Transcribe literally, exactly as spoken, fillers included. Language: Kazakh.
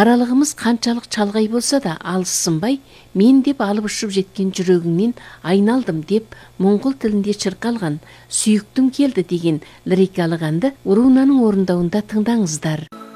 Аралығымыз қанчалық чалғай болса да алыссынбай, мен деп алып ұшып жеткен жүрегіңнен айналдым деп моңғол тілінде шырқалған «Сүйіктім келді» деген лирикалық әнді Урунаның орындауында тыңдаңыздар.